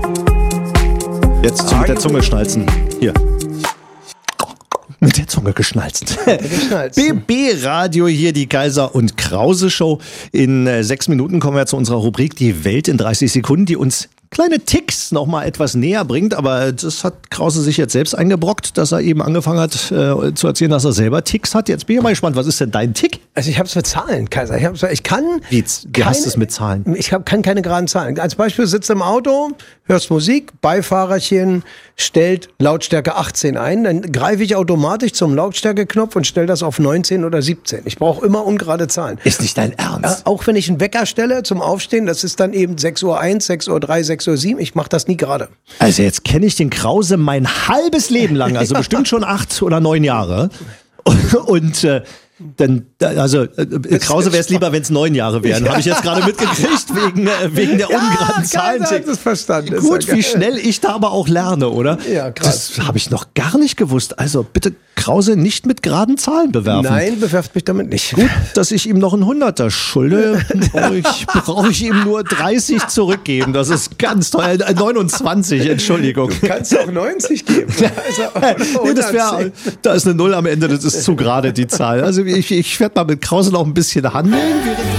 Jetzt mit der Zunge schnalzen. Hier. Mit der Zunge geschnalzt. BB Radio hier, die Kaiser und Krause Show. In 6 Minuten kommen wir zu unserer Rubrik Die Welt in 30 Sekunden, die uns kleine Ticks noch mal etwas näher bringt. Aber das hat Krause sich jetzt selbst eingebrockt, dass er eben angefangen hat zu erzählen, dass er selber Ticks hat. Jetzt bin ich mal gespannt, was ist denn dein Tick? Also ich habe es mit Zahlen, Kaiser. Ich kann... Wie hast du es mit Zahlen? Kann keine geraden Zahlen. Als Beispiel sitzt im Auto, hörst Musik, Beifahrerchen stellt Lautstärke 18 ein, dann greife ich automatisch zum Lautstärkeknopf und stelle das auf 19 oder 17. Ich brauche immer ungerade Zahlen. Ist nicht dein Ernst? Auch wenn ich einen Wecker stelle zum Aufstehen, das ist dann eben 6:01, 6:03, 6:07. Ich mache das nie gerade. Also jetzt kenne ich den Krause mein halbes Leben lang, also bestimmt schon 8 oder 9 Jahre. Und dann, also Krause wäre es lieber, wenn es 9 Jahre wären. Habe ich jetzt gerade mitgekriegt, wegen der ungeraden Zahlen. Hat es verstanden. Gut, wie schnell ich da aber auch lerne, oder? Ja, krass. Das habe ich noch gar nicht gewusst. Also bitte Krause nicht mit geraden Zahlen bewerfen. Nein, bewerft mich damit nicht. Gut, dass ich ihm noch einen 100er schulde, brauche ich ihm nur 30 zurückgeben. Das ist ganz toll. 29, Entschuldigung. Du kannst auch 90 geben. Nee, da ist eine 0 am Ende, das ist zu gerade die Zahl. Also ich werde mal mit Krause noch ein bisschen handeln.